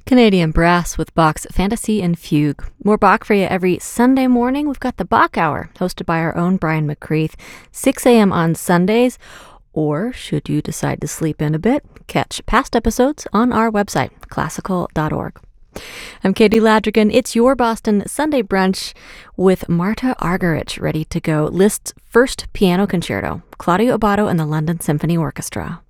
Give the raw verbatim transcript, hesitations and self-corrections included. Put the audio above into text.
Canadian Brass with Bach's Fantasy and Fugue. More Bach for you every Sunday morning. We've got the Bach Hour, hosted by our own Brian McCreath, six a.m. on Sundays. Or, should you decide to sleep in a bit, catch past episodes on our website, classical dot org. I'm Katie Ladrigan. It's your Boston Sunday brunch with Marta Argerich ready to go. Liszt's first piano concerto, Claudio Abbado and the London Symphony Orchestra.